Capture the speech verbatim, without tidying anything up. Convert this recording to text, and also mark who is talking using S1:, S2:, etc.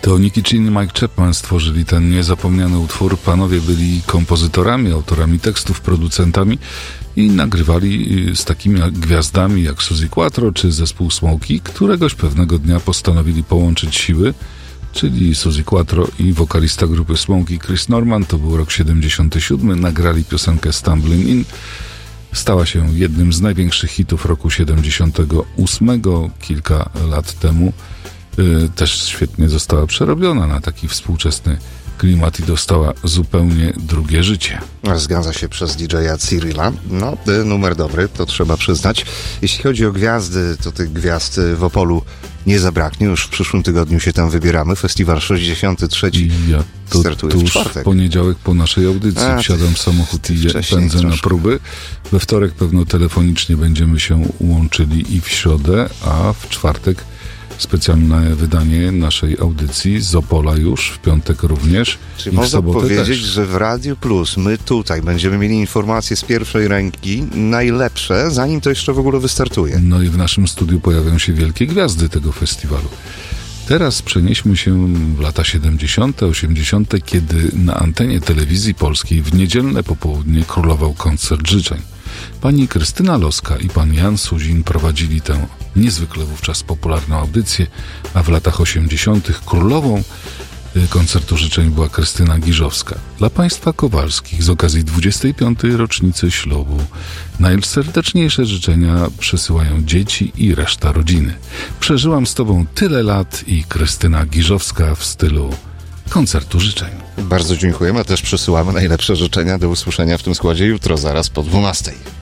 S1: To Nicky Chinn i Mike Chapman stworzyli ten niezapomniany utwór. Panowie byli kompozytorami, autorami tekstów, producentami i nagrywali z takimi gwiazdami jak Suzi Quatro czy zespół Smokey. Któregoś pewnego dnia postanowili połączyć siły, czyli Suzi Quatro i wokalista grupy Smokey Chris Norman. To był rok siedemdziesiąty siódmy. Nagrali piosenkę Stumbling In. Stała się jednym z największych hitów roku siedemdziesiątego ósmego. Kilka lat temu yy, też świetnie została przerobiona na taki współczesny klimat i dostała zupełnie drugie życie.
S2: Zgadza się, przez D J a Cyrilla. No, numer dobry, to trzeba przyznać. Jeśli chodzi o gwiazdy, to tych gwiazd w Opolu nie zabraknie. Już w przyszłym tygodniu się tam wybieramy. Festiwal sześćdziesiąty trzeci
S1: ja to,
S2: startuje
S1: to
S2: w
S1: już
S2: czwartek.
S1: w poniedziałek po naszej audycji
S2: A,
S1: wsiadam w samochód i pędzę
S2: troszkę.
S1: na próby. We wtorek pewno telefonicznie będziemy się łączyli i w środę, a w czwartek specjalne wydanie naszej audycji z Opola już, w piątek również.
S2: Czyli
S1: i w
S2: można
S1: sobotę
S2: powiedzieć,
S1: też.
S2: że w Radiu Plus my tutaj będziemy mieli informacje z pierwszej ręki, najlepsze, zanim to jeszcze w ogóle wystartuje.
S1: No i w naszym studiu pojawią się wielkie gwiazdy tego festiwalu. Teraz przenieśmy się w lata siedemdziesiąte, osiemdziesiąte, kiedy na antenie telewizji polskiej w niedzielne popołudnie królował koncert życzeń. Pani Krystyna Loska i pan Jan Suzin prowadzili tę niezwykle wówczas popularną audycję, a w latach osiemdziesiątych królową koncertu życzeń była Krystyna Giżowska. Dla państwa Kowalskich z okazji dwudziestej piątej rocznicy ślubu najserdeczniejsze życzenia przesyłają dzieci i reszta rodziny. Przeżyłam z tobą tyle lat i Krystyna Giżowska w stylu koncertu życzeń.
S2: Bardzo dziękujemy, a też przesyłamy najlepsze życzenia. Do usłyszenia w tym składzie jutro, zaraz po dwunastej.